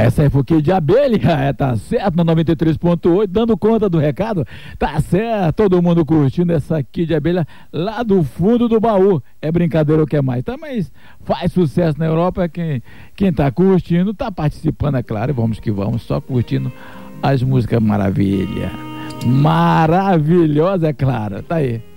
Essa aí foi Kid de Abelha, tá certo, no 93.8, dando conta do recado, tá certo, todo mundo curtindo essa Kid de Abelha lá do fundo do baú, é brincadeira o que é mais, tá, mas faz sucesso na Europa, quem tá curtindo, tá participando, é claro, vamos que vamos, só curtindo as músicas maravilhosa, é claro, tá aí.